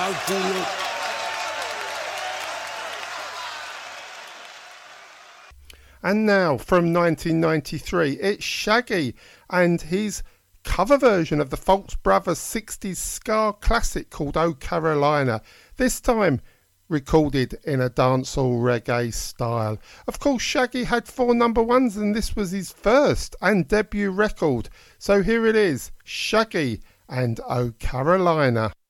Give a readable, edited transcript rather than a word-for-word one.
culo. And now, from 1993, it's Shaggy and his cover version of the Fultz Brothers 60s ska classic called Oh Carolina, this time recorded in a dancehall reggae style. Of course, Shaggy had 4 number ones and this was his first and debut record. So here it is, Shaggy and Oh Carolina.